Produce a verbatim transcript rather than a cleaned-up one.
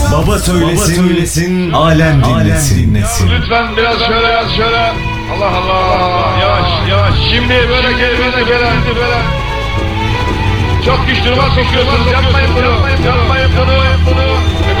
Baba söylesin, Baba söylesin alem dinlesin. dinlesin. Lütfen biraz şöyle yaz şöyle. Allah Allah. Yavaş yavaş. Şimdi böyle gelmedi böyle. böyle. Çok güç duruma sokuyorsunuz. Yapmayın bunu. Yapmayın bunu. bunu.